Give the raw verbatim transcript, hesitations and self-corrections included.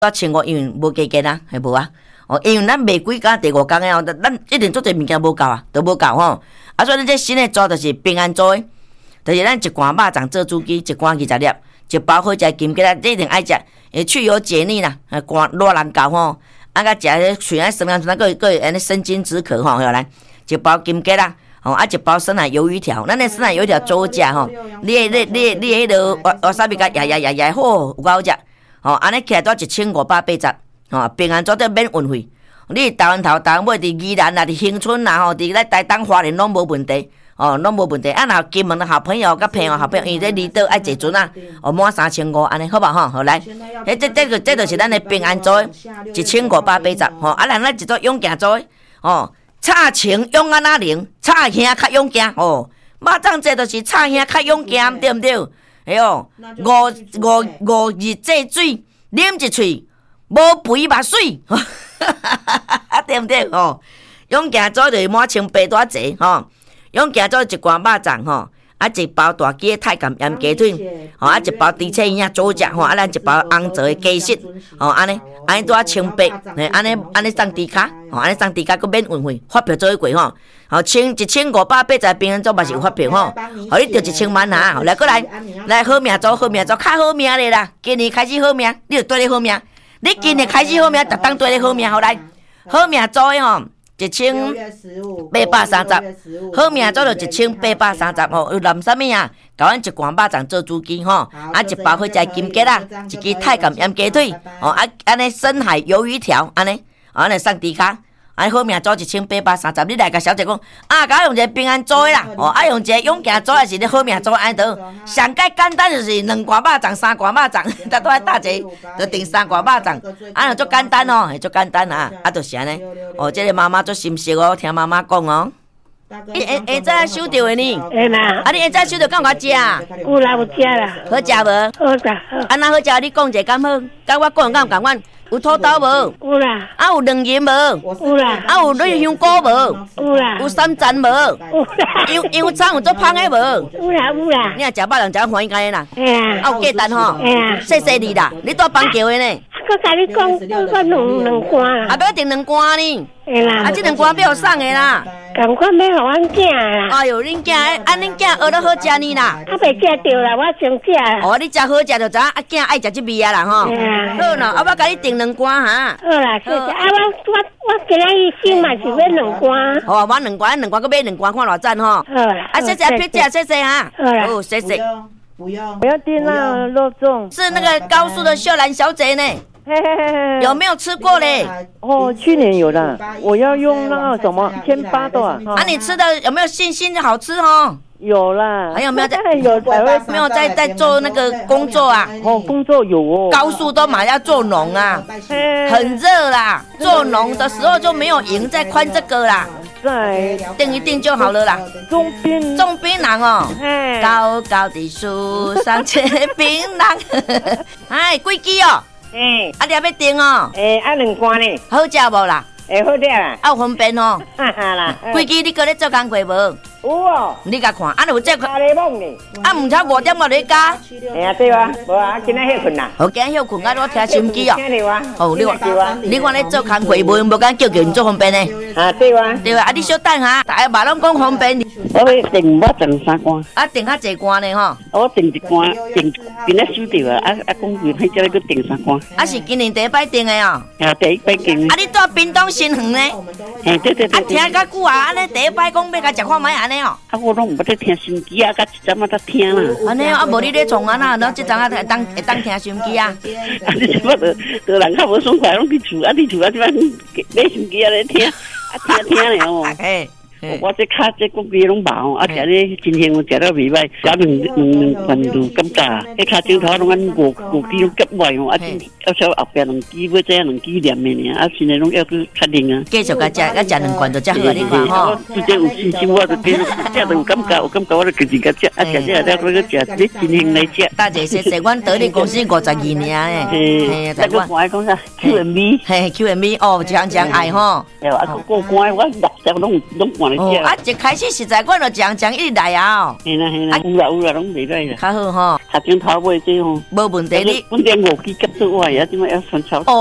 我千五因为无加减啊，系无啊。哦，因为咱卖几工第五工诶吼，咱一定做侪物件无够啊，都无够吼。啊，所以咱这新诶组就是平安组诶，就是咱一罐肉粽做主机，一罐二十粒，一包好食金桔啊，这一定爱食，诶，去油解腻啦，啊，肝热难搞吼。啊，甲食迄虽然生姜，咱个个安尼生津止渴吼，来一包金桔啦。哦，啊，一包生奶鱿鱼条，咱的生奶鱿鱼条做好食吼。你你你你迄落哇哇沙米甲压压压压好，有够好食。哦，安尼起来都一千五百八十。哦，平安做得免运费。你台湾头、台湾尾伫宜兰啦、伫恒春啦、吼，伫咧台东花莲拢无问题。哦，拢无问题。啊，若金门的好朋友、甲朋友、好朋友，因为这离岛爱坐船啊，哦，满三千五安尼，好无吼？好来，迄这这个这就是咱的平安做，一千五百八十。吼，啊，咱咱一做勇敢做，哦。差情勇啊哪能？差兄较勇敢哦。肉粽这就是差兄较勇敢，对毋对？哎哟，五五五二制水，啉一喙，无肥目水，对毋对？吼，勇敢做就是满清白大济吼，勇敢做一罐肉粽吼。啊，一包大鸡的太监盐鸡腿，吼，啊，一包猪切影煮食，吼，啊，咱一包红枣的鸡翅，吼，安尼，安尼拄啊清白，嘿，安尼，安尼送猪卡，吼，安尼送猪卡佫免运费，发票做伙过吼，吼，千一千五百八十平安组嘛是有发票吼，互你着一千万啊，来过来，来好命组，好命组，较好命咧啦，今年开始好命，你着对咧好命，你今年开始好命，逐当对咧好命，好来，好命组的吼。一千八百三十，好命做到一千八百三十吼，有揽啥物啊？甲阮一罐肉粽做主机吼，啊一包好食金桔啦，一支太监盐鸡腿，哦啊安尼深海鱿鱼条，安尼，安尼送猪卡，安尼好命做一千八百三十，你来甲小姐讲，啊，甲我用一个平安做的啦，哦，啊用一个勇敢做，还是你好命做安得？上介简单就是两罐肉粽、三罐肉粽，大多大一就订三罐肉粽，安尼足简单哦，足简单啊，啊就是安尼，哦，这个妈妈足心实哦，听妈妈讲哦。你下下早收到的呢？ 会啦。 啊，你下早收到敢有甲食？ 有啦，有食啦。 好食无？ 好食好。 安那好食？你讲一下敢好？甲我讲敢有共款？有土豆无？ 有啦。 啊，有两仁无？ 有啦。 啊，有绿香菇无？ 有啦。 有三层无？ 有啦。 香香肠有做芳的无？ 有啦有啦。 你若食肉粽，食欢喜干的啦。 嘿啊。 啊，有价单吼。 嘿啊。 谢谢你啦，你住邦桥的呢？ 我甲你讲，我两两罐啦。 啊，要订两罐呢。 嘿啦。 啊，这两罐要送的啦。 赶快要互阮囝啦！ 哎哟，恁囝，啊，恁囝学得好食呢啦。 啊，袂食着啦，我先食啦。 哦，你食好食就知，啊，囝爱食这味啊啦吼。好喏，啊，我甲你订两罐哈。 好啦，谢谢。啊，我我我今仔日先嘛是要两罐。 好，我两罐，两罐，佮买两罐，看偌赞吼。 好啦。 啊，谢谢皮姐，谢谢哈。 好啦。 哦，谢谢。 不用， 我要订那肉粽。 是那个高速的秀兰小姐呢。 嘿嘿嘿嘿， 有没有吃过嘞？ 哦，去年有的，我要用那个什么千八的啊。 啊，你吃的有没有信心好吃哦？ 有啦。 还有没有在有才会没有在在做那个工作啊？ 哦，工作有哦。 高速都马要做农啊，很热啦，做农的时候就没有营在宽这个啦。 在订一订就好了啦。 种槟种槟榔哦，高高的树上结槟榔，哎，几支哦？ 诶， 啊，你还要订哦？ 诶，啊两罐呢？ 好食无啦？ 会好食啦？ 啊，有方便哦。 哈哈啦。 几支你搁咧做工课无？ 有哦。 你甲看，啊，有这个。 加咧梦呢。 啊，毋超五点我咧加。 哎呀，对啊，无啊，今仔休困啦。 好，今仔休困，啊，我听收音机哦。 听着啊。 哦，你话，你看咧做工课无无敢叫叫你做方便呢？ 啊，对啊。 对啊，啊，你小等下，大家嘛拢讲方便。 我要订我订三罐。 啊，订较济罐呢吼。 我订一罐，订今仔收到啊，啊啊，讲佢迄只个订三罐。 啊，是今年第一摆订的哦。 啊，第一摆订。 啊，你住屏东新园呢？ 哎，对对对。 啊，听较久啊，安尼第一摆讲要甲食看卖安尼哦。 啊，我拢毋捌咧听收音机啊，甲一阵仔在听啦。 安尼啊，无你咧创啊呐，咱即阵啊会当会当听收音机啊。 啊，你即摆着着人较无爽快，拢去厝啊，你厝啊即摆买收音机啊咧听，啊听听咧哦。 嘿。 我这卡这个月拢饱，啊，食咧今天我食了袂歹，食两两份都感觉，迄卡镜头拢按五五支拢夹坏哦，啊，要稍后边两支要这样两支念的呢，啊，现在拢要去确定啊。 继续甲食，甲食两罐就才好，你看吼。 我真有信心，我就继续食就有感觉，有感觉我就继续甲食，啊，食食了我去食，你真兴来食。 大姐，谢谢，阮得你公司五十二年诶。 嘿，那个我讲啥 Q and B， 嘿 Q and B， 哦，常常爱吼。 对啊，个关我六十拢拢换。 你食。 哦，啊，一开始实在我就讲讲一直来啊。 嘿啦嘿啦，有啦有啦，拢袂歹啦。 较好吼， 学种头尾这吼， 无问题你。 本点五 G 接触我，也怎么要穿超？